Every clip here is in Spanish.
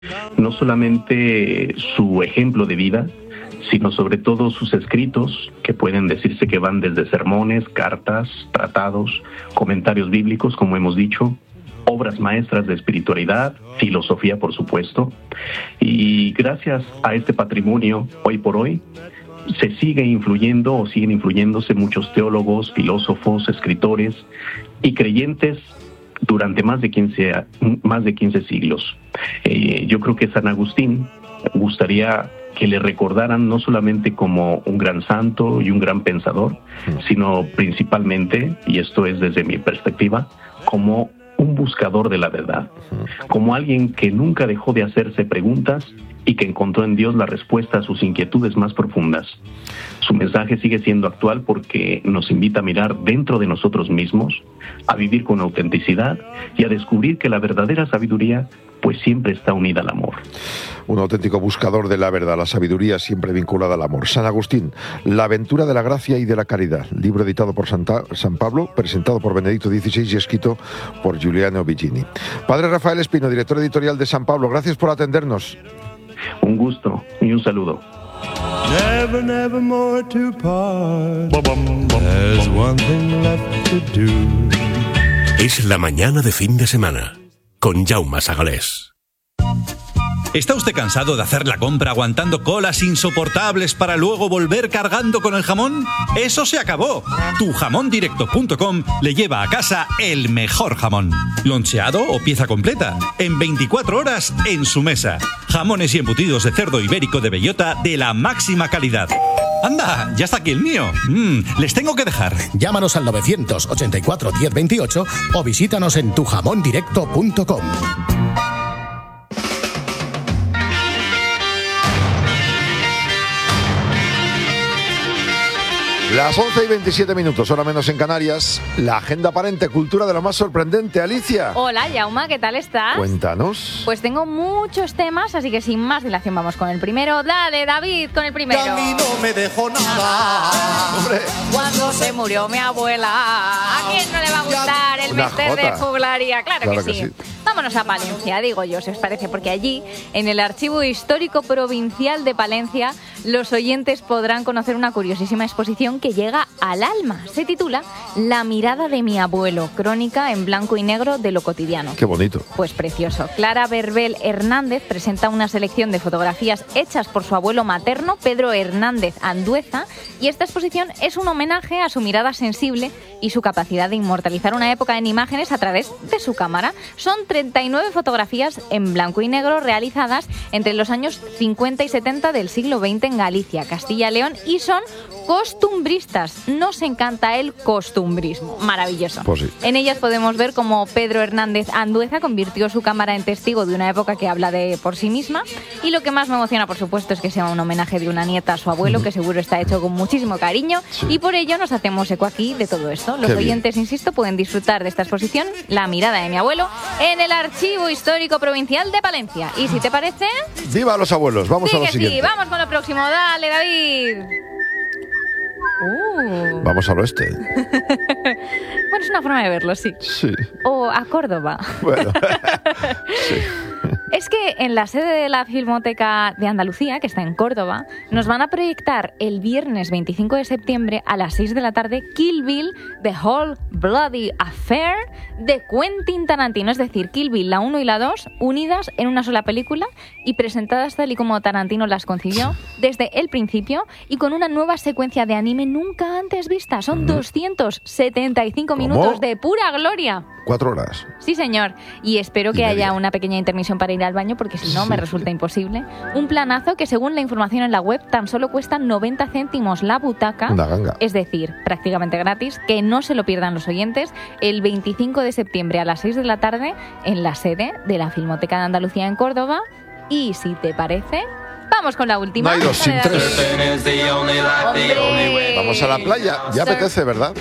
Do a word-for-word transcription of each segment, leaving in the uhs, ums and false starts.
No solamente su ejemplo de vida, sino sobre todo sus escritos, que pueden decirse que van desde sermones, cartas, tratados, comentarios bíblicos, como hemos dicho, obras maestras de espiritualidad, filosofía, por supuesto. Y gracias a este patrimonio, hoy por hoy, se sigue influyendo o siguen influyéndose muchos teólogos, filósofos, escritores y creyentes durante más de quince, más de quince siglos. Eh, yo creo que San Agustín gustaría que le recordaran no solamente como un gran santo y un gran pensador, sino principalmente, y esto es desde mi perspectiva, como un buscador de la verdad, como alguien que nunca dejó de hacerse preguntas y que encontró en Dios la respuesta a sus inquietudes más profundas. Su mensaje sigue siendo actual porque nos invita a mirar dentro de nosotros mismos, a vivir con autenticidad y a descubrir que la verdadera sabiduría pues siempre está unida al amor. Un auténtico buscador de la verdad, la sabiduría siempre vinculada al amor. San Agustín, La aventura de la gracia y de la caridad, libro editado por Santa, San Pablo, presentado por Benedicto dieciséis y escrito por Giuliano Vigini. Padre Rafael Espino, director editorial de San Pablo, gracias por atendernos. Un gusto y un saludo. Never, never more to part. There's one thing left to do. Es la mañana de fin de semana con Jaume Sagalés. ¿Está usted cansado de hacer la compra aguantando colas insoportables para luego volver cargando con el jamón? ¡Eso se acabó! tu jamón directo punto com le lleva a casa el mejor jamón. Loncheado o pieza completa, en veinticuatro horas en su mesa. Jamones y embutidos de cerdo ibérico de bellota de la máxima calidad. ¡Anda! ¡Ya está aquí el mío! Mm, les tengo que dejar. Llámanos al novecientos ochenta y cuatro diez veintiocho o visítanos en tu jamón directo punto com. Las once y veintisiete minutos, hora menos en Canarias. La agenda aparente, cultura de lo más sorprendente. Alicia. Hola, Jaume, ¿qué tal estás? Cuéntanos. Pues tengo muchos temas, así que sin más dilación vamos con el primero. Dale, David, con el primero. Y a mí no me dejó nada. Hombre. Cuando se murió mi abuela. ¿A quién no le va a gustar el Una mister jota. de juglaría? Claro, Claro que, que sí. sí. Vámonos a Palencia, digo yo, si os parece, porque allí, en el Archivo Histórico Provincial de Palencia, los oyentes podrán conocer una curiosísima exposición que llega al alma. Se titula La mirada de mi abuelo, crónica en blanco y negro de lo cotidiano. Qué bonito. Pues precioso. Clara Berbel Hernández presenta una selección de fotografías hechas por su abuelo materno, Pedro Hernández Andueza, y esta exposición es un homenaje a su mirada sensible y su capacidad de inmortalizar una época en imágenes a través de su cámara. Son treinta y nueve fotografías en blanco y negro realizadas entre los años cincuenta y setenta del siglo veinte en Galicia, Castilla y León, y son costumbristas. Nos encanta el costumbrismo. Maravilloso. Pues sí. En ellas podemos ver cómo Pedro Hernández Andueza convirtió su cámara en testigo de una época que habla de por sí misma. Y lo que más me emociona, por supuesto, es que sea un homenaje de una nieta a su abuelo, que seguro está hecho con muchísimo cariño. Sí. Y por ello nos hacemos eco aquí de todo esto. Los Qué bien. oyentes, insisto, pueden disfrutar de esta exposición, La mirada de mi abuelo, en el Archivo Histórico Provincial de Palencia. Y si te parece... ¡Viva los abuelos! Vamos sí a lo que siguiente. sí, vamos con lo próximo. Dale, David. Uh. Vamos al oeste. Bueno, es una forma de verlo, sí. Sí. O a Córdoba. Bueno. Sí. Es que en la sede de la Filmoteca de Andalucía, que está en Córdoba, nos van a proyectar el viernes veinticinco de septiembre a las seis de la tarde Kill Bill, The Whole Bloody Affair de Quentin Tarantino. Es decir, Kill Bill, la uno y la dos, unidas en una sola película y presentadas tal y como Tarantino las concibió desde el principio y con una nueva secuencia de anime nunca antes vista. Son doscientos setenta y cinco ¿Cómo? minutos de pura gloria. Cuatro horas. Sí, señor. Y espero que Y haya media. una pequeña intermisión para ir al baño, porque si no Sí. me resulta imposible. Un planazo que, según la información en la web, tan solo cuesta noventa céntimos la butaca. Una ganga. Es decir, prácticamente gratis. Que no se lo pierdan los oyentes. El veinticinco de septiembre a las seis de la tarde en la sede de la Filmoteca de Andalucía en Córdoba. Y si te parece, vamos con la última. No hay dos sin Dale, tres. David. Hombre. Vamos a la playa. Ya apetece, ¿verdad?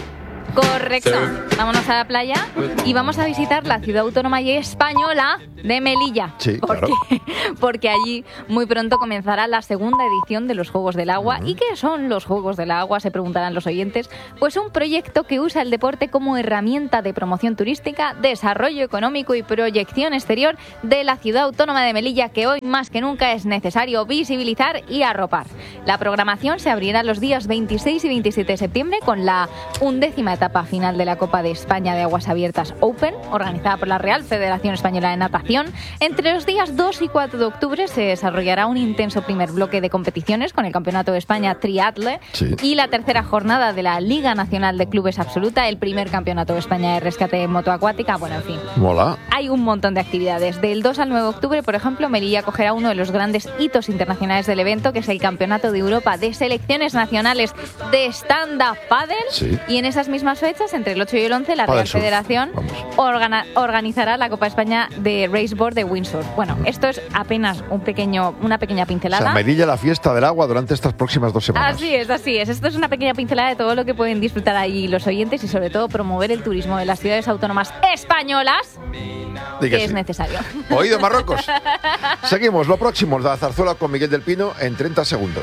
Correcto. Vámonos a la playa y vamos a visitar la ciudad autónoma y española de Melilla. Sí, porque, claro. Porque allí muy pronto comenzará la segunda edición de los Juegos del Agua. Uh-huh. ¿Y qué son los Juegos del Agua? Se preguntarán los oyentes. Pues un proyecto que usa el deporte como herramienta de promoción turística, desarrollo económico y proyección exterior de la ciudad autónoma de Melilla, que hoy más que nunca es necesario visibilizar y arropar. La programación se abrirá los días veintiséis y veintisiete de septiembre con la undécima etapa final de la Copa de España de Aguas Abiertas Open, organizada por la Real Federación Española de Natación. Entre los días dos y cuatro de octubre se desarrollará un intenso primer bloque de competiciones con el Campeonato de España Triatle sí. y la tercera jornada de la Liga Nacional de Clubes Absoluta, el primer Campeonato de España de rescate motoacuática. Bueno, en fin. Mola. Hay un montón de actividades. Del dos al nueve de octubre, por ejemplo, Melilla acogerá uno de los grandes hitos internacionales del evento, que es el Campeonato de Europa de Selecciones Nacionales de Stand-Up Paddle. Sí. Y en esas mismas fechas, entre el ocho y el once, la Real Federación organa, organizará la Copa España de Raceboard de Windsor. Bueno, esto es apenas un pequeño, una pequeña pincelada. O sea, Melilla, la fiesta del agua durante estas próximas dos semanas. Así es, así es. Esto es una pequeña pincelada de todo lo que pueden disfrutar ahí los oyentes y sobre todo promover el turismo de las ciudades autónomas españolas, que, que es sí. necesario. Oído, Marruecos. Seguimos, lo próximo, la zarzuela con Miguel del Pino en treinta segundos.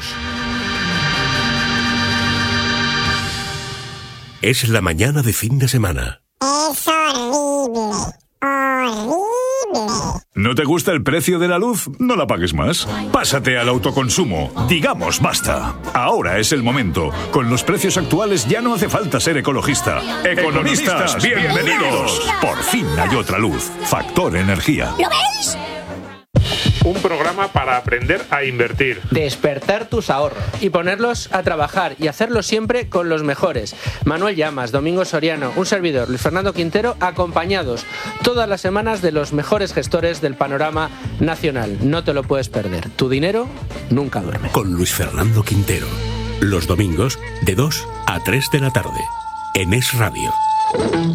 Es la mañana de fin de semana. Es horrible, horrible. ¿No te gusta el precio de la luz? No la pagues más. Pásate al autoconsumo. Digamos basta. Ahora es el momento. Con los precios actuales ya no hace falta ser ecologista. Economistas, bienvenidos. Por fin hay otra luz. Factor Energía. ¿Lo veis? Un programa para aprender a invertir. Despertar tus ahorros y ponerlos a trabajar y hacerlo siempre con los mejores. Manuel Llamas, Domingo Soriano, un servidor, Luis Fernando Quintero, acompañados todas las semanas de los mejores gestores del panorama nacional. No te lo puedes perder. Tu dinero nunca duerme. Con Luis Fernando Quintero. Los domingos de dos a tres de la tarde. En Es Radio.